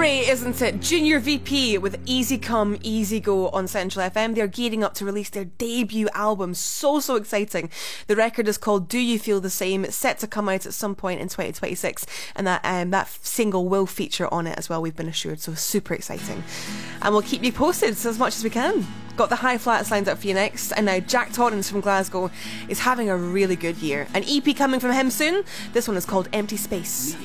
Great, isn't it? Junior VP with Easy Come, Easy Go on Central FM. They're gearing up to release their debut album. So exciting. The record is called Do You Feel the Same? It's set to come out at some point in 2026, and that single will feature on it as well, we've been assured, so super exciting. And we'll keep you posted as much as we can. Got the High Flats lined up for you next, and now Jack Torrance from Glasgow is having a really good year. An EP coming from him soon. This one is called Empty Space.